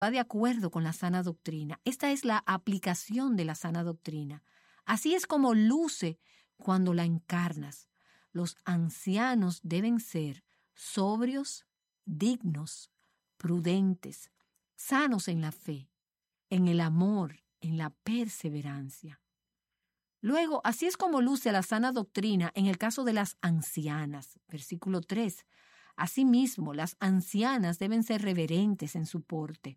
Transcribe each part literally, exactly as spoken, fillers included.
va de acuerdo con la sana doctrina. Esta es la aplicación de la sana doctrina. Así es como luce cuando la encarnas. Los ancianos deben ser sobrios, dignos, prudentes, sanos en la fe, en el amor, en la perseverancia. Luego, así es como luce la sana doctrina en el caso de las ancianas. Versículo tres. Asimismo, las ancianas deben ser reverentes en su porte,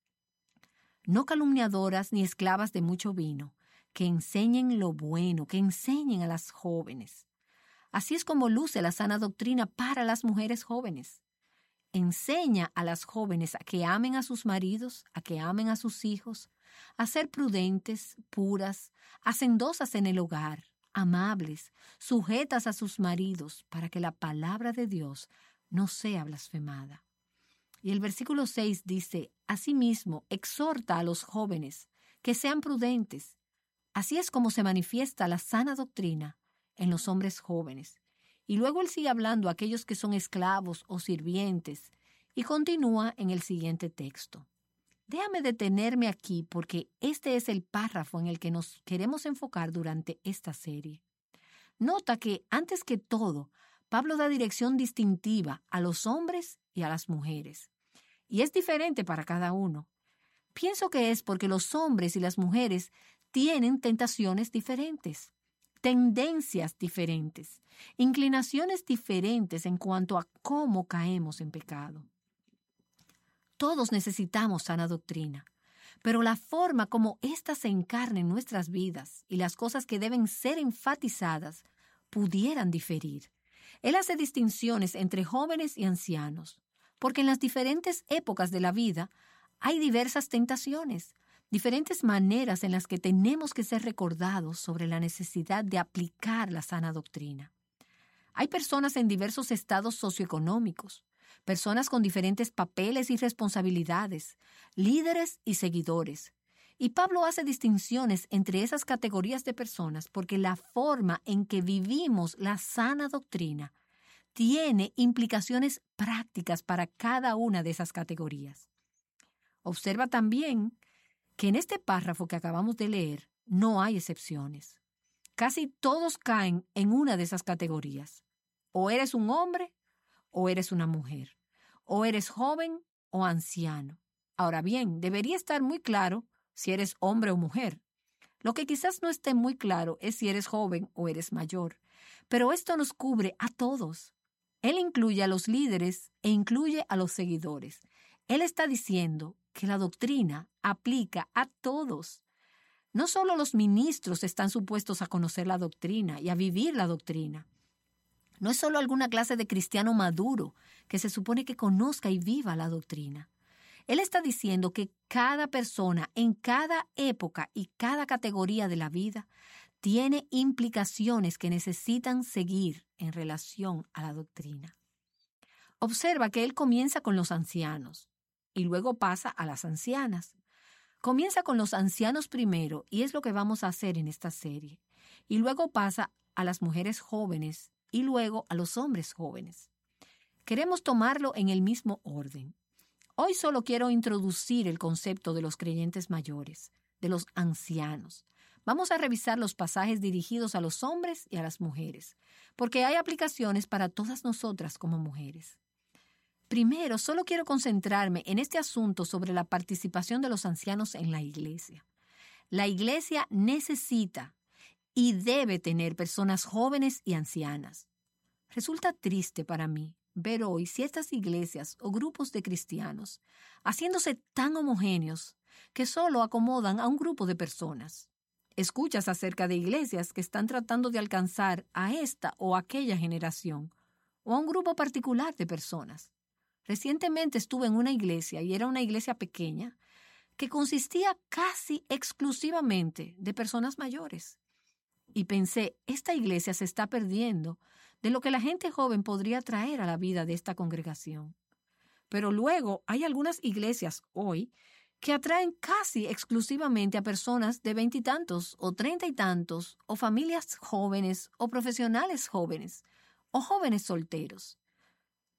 no calumniadoras ni esclavas de mucho vino, que enseñen lo bueno, que enseñen a las jóvenes. Así es como luce la sana doctrina para las mujeres jóvenes. Enseña a las jóvenes a que amen a sus maridos, a que amen a sus hijos, a ser prudentes, puras, hacendosas en el hogar, amables, sujetas a sus maridos, para que la palabra de Dios no sea blasfemada. Y el versículo seis dice, asimismo, exhorta a los jóvenes que sean prudentes. Así es como se manifiesta la sana doctrina en los hombres jóvenes. Y luego él sigue hablando a aquellos que son esclavos o sirvientes y continúa en el siguiente texto. Déjame detenerme aquí porque este es el párrafo en el que nos queremos enfocar durante esta serie. Nota que, antes que todo, Pablo da dirección distintiva a los hombres y a las mujeres. Y es diferente para cada uno. Pienso que es porque los hombres y las mujeres tienen tentaciones diferentes, tendencias diferentes, inclinaciones diferentes en cuanto a cómo caemos en pecado. Todos necesitamos sana doctrina, pero la forma como ésta se encarna en nuestras vidas y las cosas que deben ser enfatizadas pudieran diferir. Él hace distinciones entre jóvenes y ancianos, porque en las diferentes épocas de la vida hay diversas tentaciones, diferentes maneras en las que tenemos que ser recordados sobre la necesidad de aplicar la sana doctrina. Hay personas en diversos estados socioeconómicos, personas con diferentes papeles y responsabilidades, líderes y seguidores. Y Pablo hace distinciones entre esas categorías de personas porque la forma en que vivimos la sana doctrina tiene implicaciones prácticas para cada una de esas categorías. Observa también que en este párrafo que acabamos de leer no hay excepciones. Casi todos caen en una de esas categorías. O eres un hombre o eres una mujer. O eres joven o anciano. Ahora bien, debería estar muy claro si eres hombre o mujer. Lo que quizás no esté muy claro es si eres joven o eres mayor. Pero esto nos cubre a todos. Él incluye a los líderes e incluye a los seguidores. Él está diciendo que la doctrina aplica a todos. No solo los ministros están supuestos a conocer la doctrina y a vivir la doctrina. No es solo alguna clase de cristiano maduro que se supone que conozca y viva la doctrina. Él está diciendo que cada persona en cada época y cada categoría de la vida tiene implicaciones que necesitan seguir en relación a la doctrina. Observa que él comienza con los ancianos y luego pasa a las ancianas. Comienza con los ancianos primero y es lo que vamos a hacer en esta serie. Y luego pasa a las mujeres jóvenes y luego a los hombres jóvenes. Queremos tomarlo en el mismo orden. Hoy solo quiero introducir el concepto de los creyentes mayores, de los ancianos. Vamos a revisar los pasajes dirigidos a los hombres y a las mujeres, porque hay aplicaciones para todas nosotras como mujeres. Primero, solo quiero concentrarme en este asunto sobre la participación de los ancianos en la iglesia. La iglesia necesita y debe tener personas jóvenes y ancianas. Resulta triste para mí ver hoy ciertas iglesias o grupos de cristianos haciéndose tan homogéneos que solo acomodan a un grupo de personas. Escuchas acerca de iglesias que están tratando de alcanzar a esta o aquella generación o a un grupo particular de personas. Recientemente estuve en una iglesia y era una iglesia pequeña que consistía casi exclusivamente de personas mayores. Y pensé, esta iglesia se está perdiendo de lo que la gente joven podría traer a la vida de esta congregación. Pero luego hay algunas iglesias hoy que atraen casi exclusivamente a personas de veintitantos o treinta y tantos, o familias jóvenes o profesionales jóvenes, o jóvenes solteros.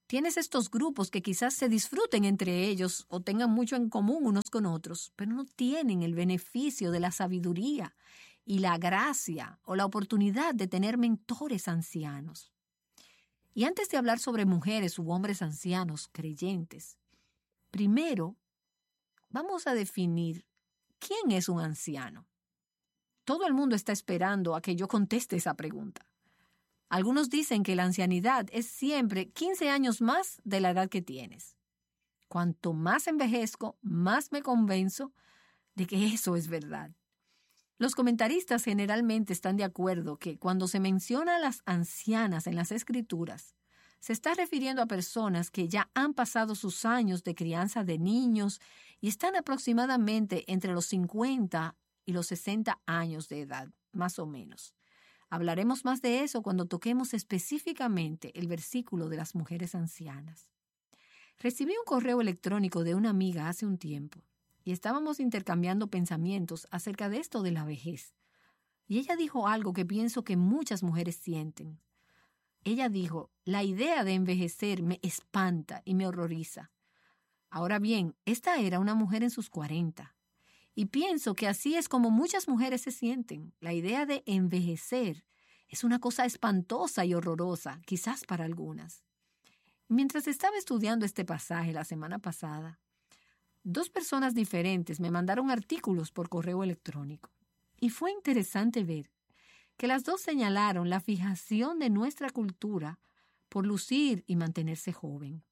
Tienes estos grupos que quizás se disfruten entre ellos o tengan mucho en común unos con otros, pero no tienen el beneficio de la sabiduría y la gracia o la oportunidad de tener mentores ancianos. Y antes de hablar sobre mujeres u hombres ancianos creyentes, primero vamos a definir quién es un anciano. Todo el mundo está esperando a que yo conteste esa pregunta. Algunos dicen que la ancianidad es siempre quince años más de la edad que tienes. Cuanto más envejezco, más me convenzo de que eso es verdad. Los comentaristas generalmente están de acuerdo que cuando se menciona a las ancianas en las Escrituras, se está refiriendo a personas que ya han pasado sus años de crianza de niños y están aproximadamente entre los cincuenta y los sesenta años de edad, más o menos. Hablaremos más de eso cuando toquemos específicamente el versículo de las mujeres ancianas. Recibí un correo electrónico de una amiga hace un tiempo y estábamos intercambiando pensamientos acerca de esto de la vejez. Y ella dijo algo que pienso que muchas mujeres sienten. Ella dijo, la idea de envejecer me espanta y me horroriza. Ahora bien, esta era una mujer en sus cuarenta. Y pienso que así es como muchas mujeres se sienten. La idea de envejecer es una cosa espantosa y horrorosa, quizás para algunas. Mientras estaba estudiando este pasaje la semana pasada, dos personas diferentes me mandaron artículos por correo electrónico. Y fue interesante ver que las dos señalaron la fijación de nuestra cultura por lucir y mantenerse joven.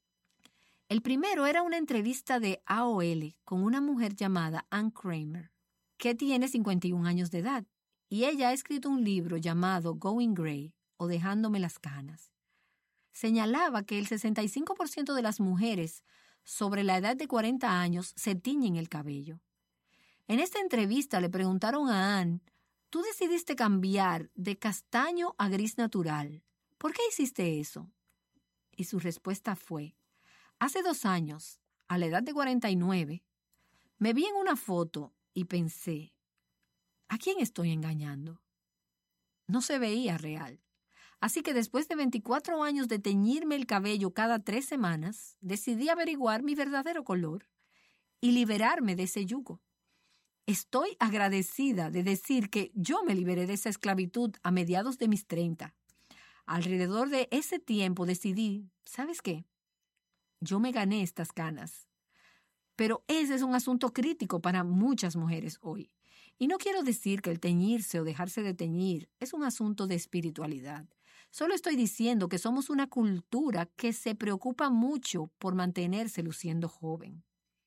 El primero era una entrevista de A O L con una mujer llamada Ann Kramer, que tiene cincuenta y un años de edad, y ella ha escrito un libro llamado Going Gray, o Dejándome las canas. Señalaba que el sesenta y cinco por ciento de las mujeres sobre la edad de cuarenta años se tiñen el cabello. En esta entrevista le preguntaron a Ann, ¿tú decidiste cambiar de castaño a gris natural? ¿Por qué hiciste eso? Y su respuesta fue, hace dos años, a la edad de cuarenta y nueve, me vi en una foto y pensé, ¿a quién estoy engañando? No se veía real. Así que después de veinticuatro años de teñirme el cabello cada tres semanas, decidí averiguar mi verdadero color y liberarme de ese yugo. Estoy agradecida de decir que yo me liberé de esa esclavitud a mediados de mis treinta. Alrededor de ese tiempo decidí, ¿sabes qué? Yo me gané estas canas. Pero ese es un asunto crítico para muchas mujeres hoy. Y no quiero decir que el teñirse o dejarse de teñir es un asunto de espiritualidad. Solo estoy diciendo que somos una cultura que se preocupa mucho por mantenerse luciendo joven.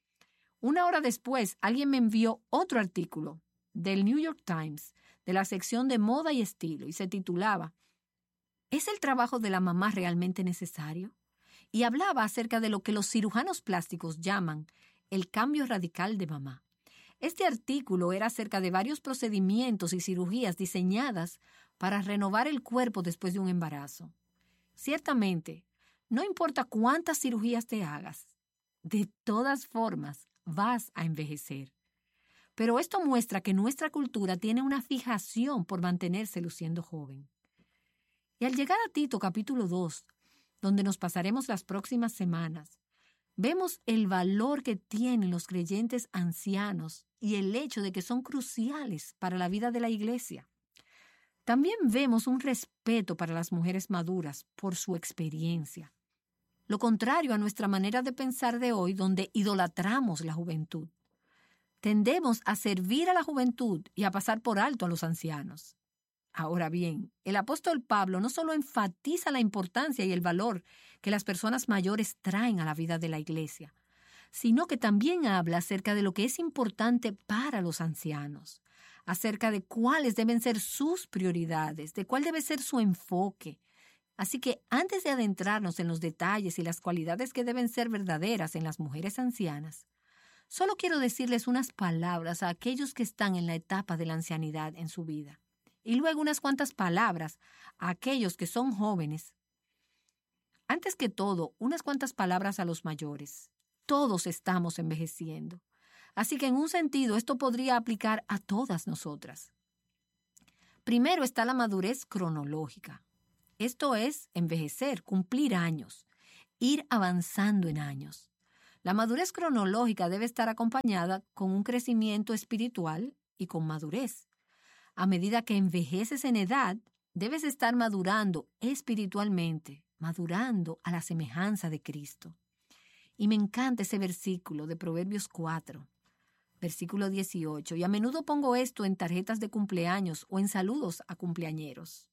Una hora después, alguien me envió otro artículo del New York Times, de la sección de moda y estilo, y se titulaba ¿Es el trabajo de la mamá realmente necesario? Y hablaba acerca de lo que los cirujanos plásticos llaman el cambio radical de mamá. Este artículo era acerca de varios procedimientos y cirugías diseñadas para renovar el cuerpo después de un embarazo. Ciertamente, no importa cuántas cirugías te hagas, de todas formas vas a envejecer. Pero esto muestra que nuestra cultura tiene una fijación por mantenerse luciendo joven. Y al llegar a Tito capítulo dos, donde nos pasaremos las próximas semanas, vemos el valor que tienen los creyentes ancianos y el hecho de que son cruciales para la vida de la iglesia. También vemos un respeto para las mujeres maduras por su experiencia. Lo contrario a nuestra manera de pensar de hoy, donde idolatramos la juventud. Tendemos a servir a la juventud y a pasar por alto a los ancianos. Ahora bien, el apóstol Pablo no solo enfatiza la importancia y el valor que las personas mayores traen a la vida de la iglesia, sino que también habla acerca de lo que es importante para los ancianos, acerca de cuáles deben ser sus prioridades, de cuál debe ser su enfoque. Así que antes de adentrarnos en los detalles y las cualidades que deben ser verdaderas en las mujeres ancianas, solo quiero decirles unas palabras a aquellos que están en la etapa de la ancianidad en su vida. Y luego unas cuantas palabras a aquellos que son jóvenes. Antes que todo, unas cuantas palabras a los mayores. Todos estamos envejeciendo. Así que en un sentido esto podría aplicar a todas nosotras. Primero está la madurez cronológica. Esto es envejecer, cumplir años. ir avanzando en años. La madurez cronológica debe estar acompañada con un crecimiento espiritual y con madurez. A medida que envejeces en edad, debes estar madurando espiritualmente, madurando a la semejanza de Cristo. Y me encanta ese versículo de Proverbios cuatro, versículo dieciocho, y a menudo pongo esto en tarjetas de cumpleaños o en saludos a cumpleañeros.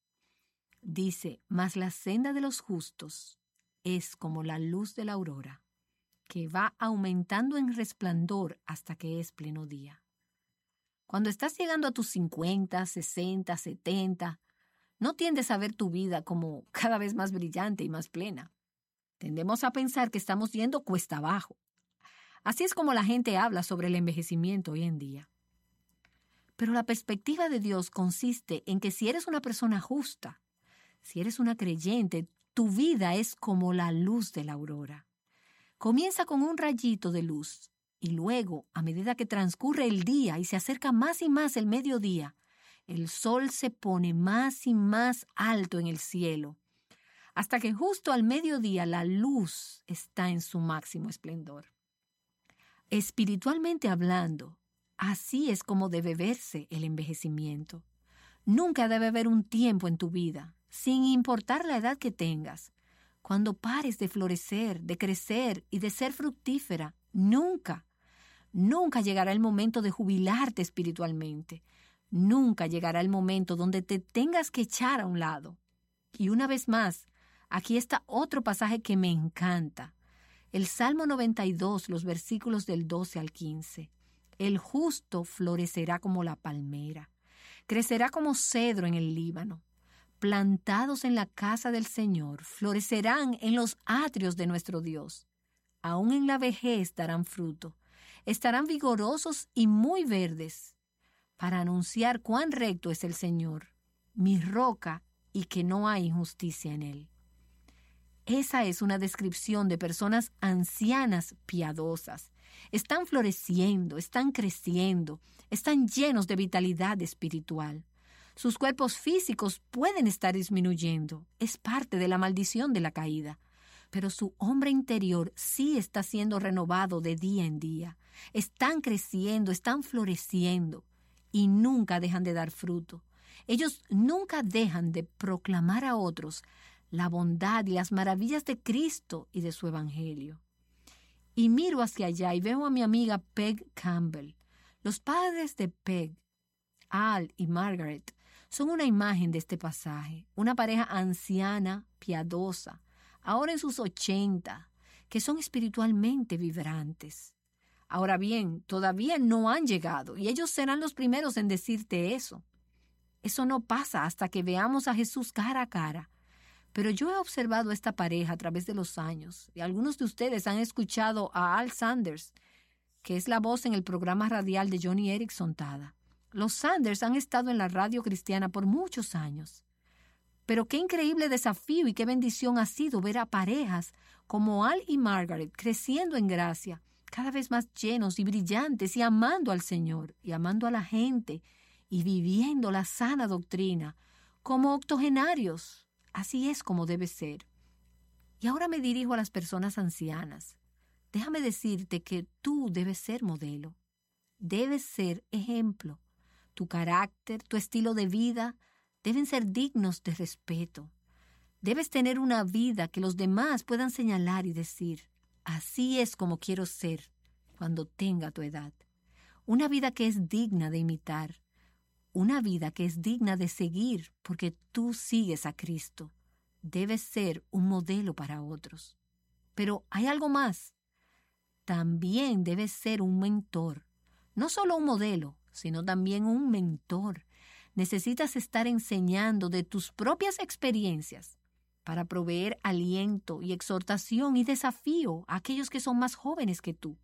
Dice, mas la senda de los justos es como la luz de la aurora, que va aumentando en resplandor hasta que es pleno día. Cuando estás llegando a tus cincuenta, sesenta, setenta, no tiendes a ver tu vida como cada vez más brillante y más plena. Tendemos a pensar que estamos yendo cuesta abajo. Así es como la gente habla sobre el envejecimiento hoy en día. Pero la perspectiva de Dios consiste en que si eres una persona justa, si eres una creyente, tu vida es como la luz de la aurora. Comienza con un rayito de luz y luego, a medida que transcurre el día y se acerca más y más el mediodía, el sol se pone más y más alto en el cielo, hasta que justo al mediodía la luz está en su máximo esplendor. Espiritualmente hablando, así es como debe verse el envejecimiento. Nunca debe haber un tiempo en tu vida, sin importar la edad que tengas, cuando pares de florecer, de crecer y de ser fructífera. Nunca, nunca llegará el momento de jubilarte espiritualmente. Nunca llegará el momento donde te tengas que echar a un lado. Y una vez más, aquí está otro pasaje que me encanta. El Salmo noventa y dos, los versículos del doce al quince. El justo florecerá como la palmera, crecerá como cedro en el Líbano. Plantados en la casa del Señor, florecerán en los atrios de nuestro Dios. Aún en la vejez darán fruto, estarán vigorosos y muy verdes, para anunciar cuán recto es el Señor, mi roca, y que no hay injusticia en él. Esa es una descripción de personas ancianas piadosas. Están floreciendo, están creciendo, están llenos de vitalidad espiritual. Sus cuerpos físicos pueden estar disminuyendo, es parte de la maldición de la caída, pero su hombre interior sí está siendo renovado de día en día. Están creciendo, están floreciendo y nunca dejan de dar fruto. Ellos nunca dejan de proclamar a otros la bondad y las maravillas de Cristo y de su Evangelio. Y miro hacia allá y veo a mi amiga Peg Campbell. Los padres de Peg, Al y Margaret, son una imagen de este pasaje. Una pareja anciana, piadosa, ahora en sus ochenta, que son espiritualmente vibrantes. Ahora bien, todavía no han llegado y ellos serán los primeros en decirte eso. Eso no pasa hasta que veamos a Jesús cara a cara. Pero yo he observado a esta pareja a través de los años y algunos de ustedes han escuchado a Al Sanders, que es la voz en el programa radial de Johnny Erickson Tada. Los Sanders han estado en la radio cristiana por muchos años. Pero qué increíble desafío y qué bendición ha sido ver a parejas como Al y Margaret creciendo en gracia, cada vez más llenos y brillantes y amando al Señor y amando a la gente y viviendo la sana doctrina como octogenarios. Así es como debe ser. Y ahora me dirijo a las personas ancianas. Déjame decirte que tú debes ser modelo. Debes ser ejemplo. Tu carácter, tu estilo de vida deben ser dignos de respeto. Debes tener una vida que los demás puedan señalar y decir, así es como quiero ser cuando tenga tu edad. Una vida que es digna de imitar. Una vida que es digna de seguir porque tú sigues a Cristo. Debes ser un modelo para otros. Pero hay algo más. También debes ser un mentor. No solo un modelo, sino también un mentor. Necesitas estar enseñando de tus propias experiencias para proveer aliento y exhortación y desafío a aquellos que son más jóvenes que tú.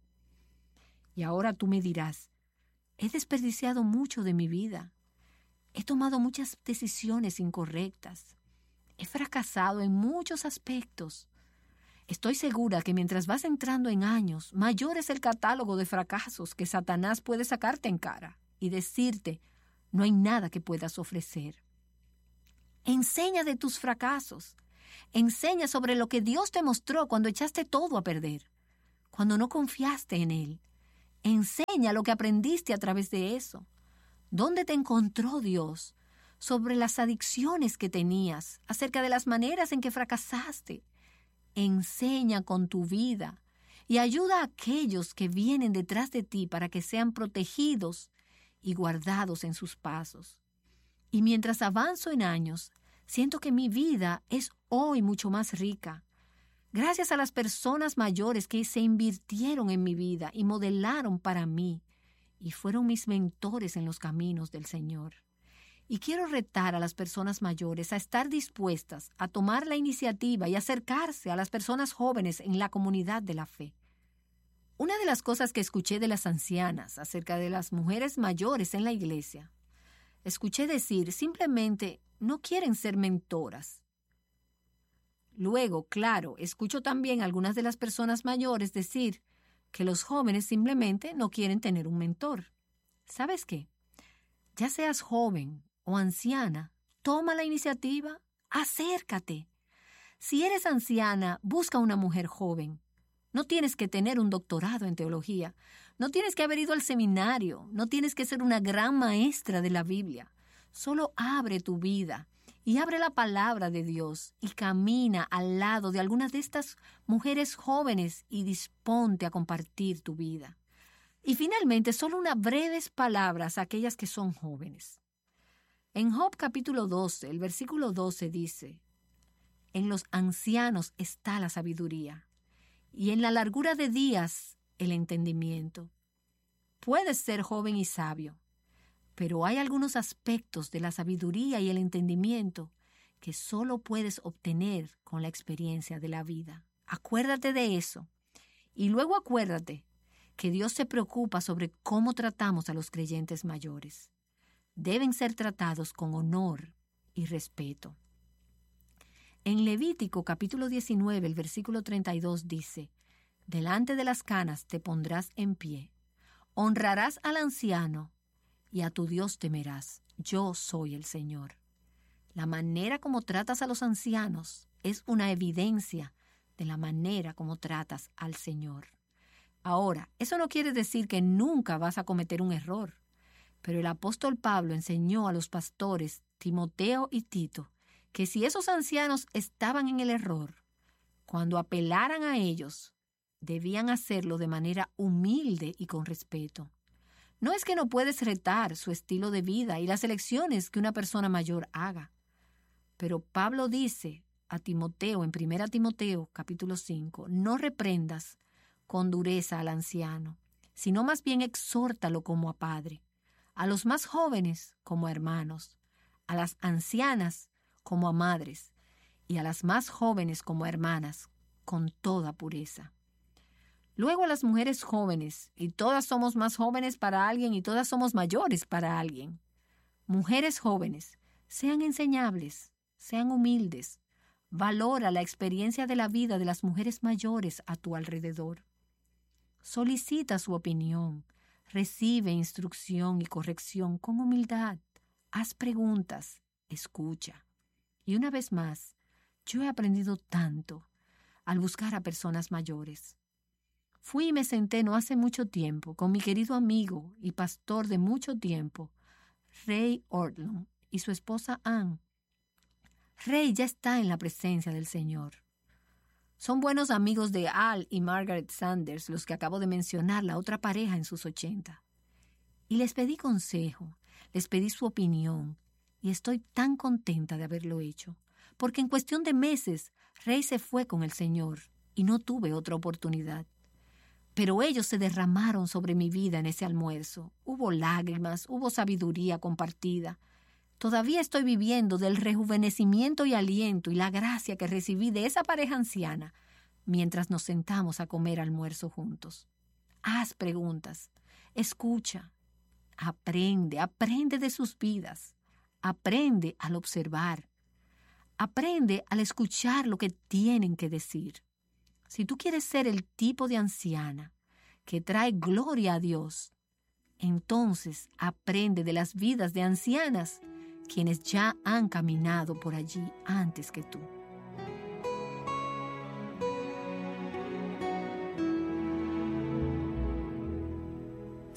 Y ahora tú me dirás, he desperdiciado mucho de mi vida. He tomado muchas decisiones incorrectas. He fracasado en muchos aspectos. Estoy segura que mientras vas entrando en años, mayor es el catálogo de fracasos que Satanás puede sacarte en cara y decirte, no hay nada que puedas ofrecer. Enseña de tus fracasos. Enseña sobre lo que Dios te mostró cuando echaste todo a perder, cuando no confiaste en Él. Enseña lo que aprendiste a través de eso. ¿Dónde te encontró Dios? Sobre las adicciones que tenías, acerca de las maneras en que fracasaste. Enseña con tu vida y ayuda a aquellos que vienen detrás de ti para que sean protegidos y guardados en sus pasos. Y mientras avanzo en años, siento que mi vida es hoy mucho más rica. Gracias a las personas mayores que se invirtieron en mi vida y modelaron para mí y fueron mis mentores en los caminos del Señor. Y quiero retar a las personas mayores a estar dispuestas a tomar la iniciativa y acercarse a las personas jóvenes en la comunidad de la fe. Una de las cosas que escuché de las ancianas acerca de las mujeres mayores en la iglesia, escuché decir simplemente no quieren ser mentoras. Luego, claro, escucho también a algunas de las personas mayores decir que los jóvenes simplemente no quieren tener un mentor. ¿Sabes qué? Ya seas joven o anciana, toma la iniciativa, acércate. Si eres anciana, busca una mujer joven. No tienes que tener un doctorado en teología, no tienes que haber ido al seminario, no tienes que ser una gran maestra de la Biblia. Solo abre tu vida y abre la palabra de Dios y camina al lado de algunas de estas mujeres jóvenes y disponte a compartir tu vida. Y finalmente, solo unas breves palabras a aquellas que son jóvenes. En Job capítulo doce, el versículo doce dice: en los ancianos está la sabiduría, y en la largura de días el entendimiento. Puedes ser joven y sabio, pero hay algunos aspectos de la sabiduría y el entendimiento que solo puedes obtener con la experiencia de la vida. Acuérdate de eso. Y luego acuérdate que Dios se preocupa sobre cómo tratamos a los creyentes mayores. Deben ser tratados con honor y respeto. En Levítico capítulo diecinueve, el versículo treinta y dos dice: delante de las canas te pondrás en pie, honrarás al anciano y a tu Dios temerás. Yo soy el Señor. La manera como tratas a los ancianos es una evidencia de la manera como tratas al Señor. Ahora, eso no quiere decir que nunca vas a cometer un error, pero el apóstol Pablo enseñó a los pastores Timoteo y Tito que si esos ancianos estaban en el error, cuando apelaran a ellos, debían hacerlo de manera humilde y con respeto. No es que no puedes retar su estilo de vida y las elecciones que una persona mayor haga, pero Pablo dice a Timoteo en primera Timoteo capítulo cinco, no reprendas con dureza al anciano, sino más bien exhórtalo como a padre, a los más jóvenes como a hermanos, a las ancianas como a madres, y a las más jóvenes como a hermanas, con toda pureza. Luego a las mujeres jóvenes, y todas somos más jóvenes para alguien y todas somos mayores para alguien. Mujeres jóvenes, sean enseñables, sean humildes. Valora la experiencia de la vida de las mujeres mayores a tu alrededor. Solicita su opinión, recibe instrucción y corrección con humildad. Haz preguntas, escucha. Y una vez más, yo he aprendido tanto al buscar a personas mayores. Fui y me senté no hace mucho tiempo con mi querido amigo y pastor de mucho tiempo, Ray Ortlund, y su esposa Ann. Ray ya está en la presencia del Señor. Son buenos amigos de Al y Margaret Sanders, los que acabo de mencionar, la otra pareja en sus ochenta. Y les pedí consejo, les pedí su opinión, y estoy tan contenta de haberlo hecho, porque en cuestión de meses Ray se fue con el Señor y no tuve otra oportunidad. Pero ellos se derramaron sobre mi vida en ese almuerzo. Hubo lágrimas, hubo sabiduría compartida. Todavía estoy viviendo del rejuvenecimiento y aliento y la gracia que recibí de esa pareja anciana mientras nos sentamos a comer almuerzo juntos. Haz preguntas, escucha, aprende, aprende de sus vidas, aprende al observar, aprende al escuchar lo que tienen que decir. Si tú quieres ser el tipo de anciana que trae gloria a Dios, entonces aprende de las vidas de ancianas quienes ya han caminado por allí antes que tú.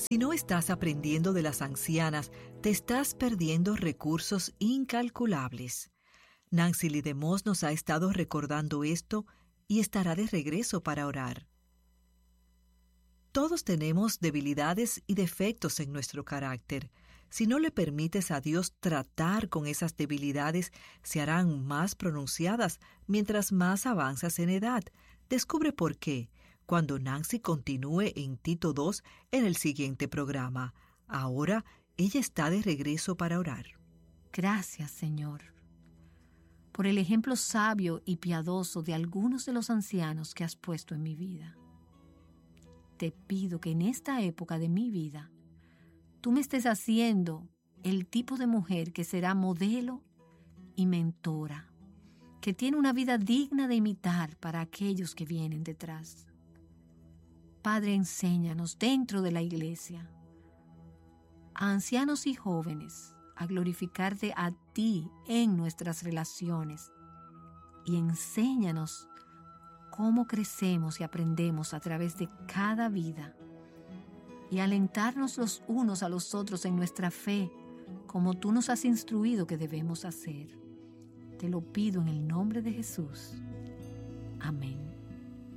Si no estás aprendiendo de las ancianas, te estás perdiendo recursos incalculables. Nancy Lee DeMoss nos ha estado recordando esto y estará de regreso para orar. Todos tenemos debilidades y defectos en nuestro carácter. Si no le permites a Dios tratar con esas debilidades, se harán más pronunciadas mientras más avanzas en edad. Descubre por qué cuando Nancy continúe en Tito dos en el siguiente programa. Ahora ella está de regreso para orar. Gracias, Señor, por el ejemplo sabio y piadoso de algunos de los ancianos que has puesto en mi vida. Te pido que en esta época de mi vida tú me estés haciendo el tipo de mujer que será modelo y mentora, que tiene una vida digna de imitar para aquellos que vienen detrás. Padre, enséñanos dentro de la iglesia, a ancianos y jóvenes, a glorificarte a ti en nuestras relaciones y enséñanos cómo crecemos y aprendemos a través de cada vida y alentarnos los unos a los otros en nuestra fe, como tú nos has instruido que debemos hacer. Te lo pido en el nombre de Jesús. Amén.